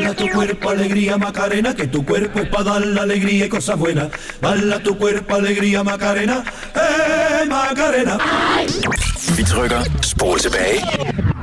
Bala tu cuerpo, alegría, Macarena, que tu cuerpo es para dar la alegría y cosas buenas. Bala tu cuerpo, alegría, Macarena, Macarena. Wie drukker, spoel tilbage.